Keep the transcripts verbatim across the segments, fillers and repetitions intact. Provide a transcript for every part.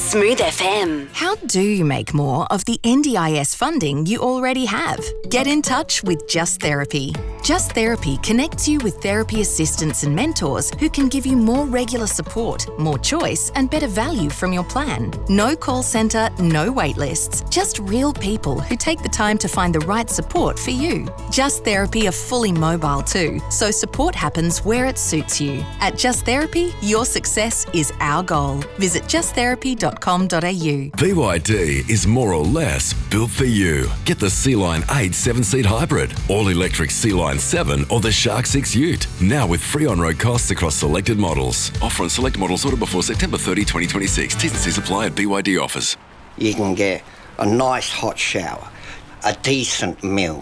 Smooth F M. How do you make more of the N D I S funding you already have? Get in touch with Just Therapy. Just Therapy connects you with therapy assistants and mentors who can give you more regular support, more choice, and better value from your plan. No call centre, no wait lists, just real people who take the time to find the right support for you. Just Therapy are fully mobile too, so support happens where it suits you. At Just Therapy, your success is our goal. Visit just therapy dot com dot a u. B Y D is more or less built for you. Get the Sea-Line eight seven-seat hybrid, all-electric Sea-Line seven or the Shark six Ute. Now with free on-road costs across selected models. Offer on select models ordered before September thirtieth, twenty twenty-six. T's and C's apply at B Y D offers. You can get a nice hot shower, a decent meal,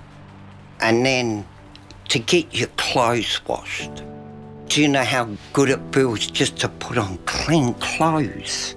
and then to get your clothes washed. Do you know how good it feels just to put on clean clothes?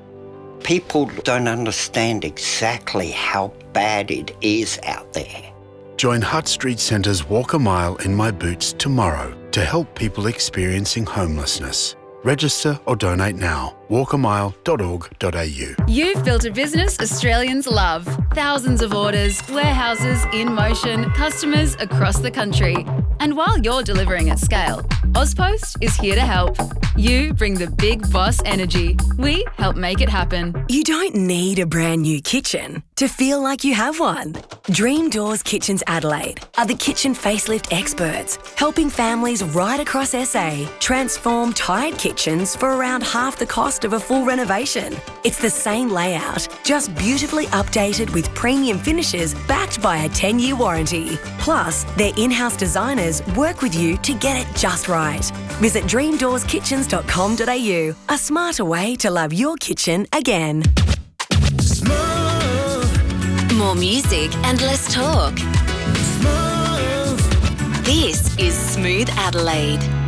People don't understand exactly how bad it is out there. Join Hutt Street Centre's Walk a Mile in My Boots tomorrow to help people experiencing homelessness. Register or donate now. walk a mile dot org dot a u. You've built a business Australians love. Thousands of orders, warehouses in motion, customers across the country. And while you're delivering at scale, Ozpost is here to help. You bring the big boss energy. We help make it happen. You don't need a brand new kitchen to feel like you have one. Dream Doors Kitchens Adelaide are the kitchen facelift experts, helping families right across S A transform tired kitchens for around half the cost of a full renovation. It's the same layout, just beautifully updated with premium finishes backed by a ten-year warranty. Plus, their in-house designers work with you to get it just right. Visit dream doors kitchens dot com dot a u, a smarter way to love your kitchen again. Smooth. More music and less talk. Smooth. This is Smooth Adelaide.